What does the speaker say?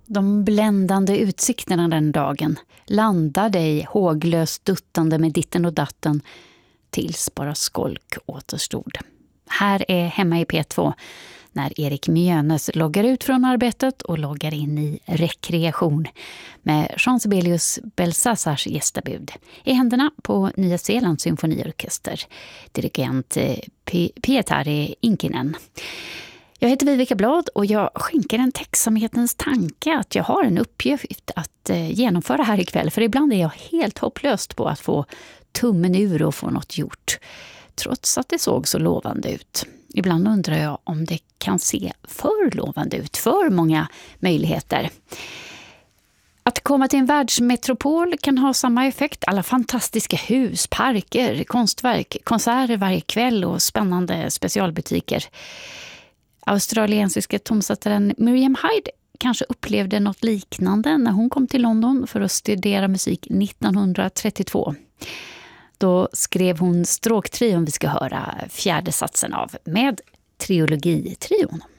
De bländande utsikterna den dagen landade i håglöst duttande med ditten och datten tills bara skolk återstod. Här är Hemma i P2 när Erik Mjönes loggar ut från arbetet och loggar in i rekreation med Jean Sibelius Belsassars gästabud i händerna på Nya Zeelands symfoniorkester, dirigent Pietari Inkinen. Jag heter Vivica Blad och jag skänker en tacksamhetens tanke att jag har en uppgift att genomföra här ikväll. För ibland är jag helt hopplöst på att få tummen ur och få något gjort. Trots att det såg så lovande ut. Ibland undrar jag om det kan se för lovande ut, för många möjligheter. Att komma till en världsmetropol kan ha samma effekt. Alla fantastiska hus, parker, konstverk, konserter varje kväll och spännande specialbutiker. Australiensiska tonsättaren Miriam Hyde kanske upplevde något liknande när hon kom till London för att studera musik 1932. Då skrev hon stråktrion vi ska höra fjärde satsen av med Trilogitrion.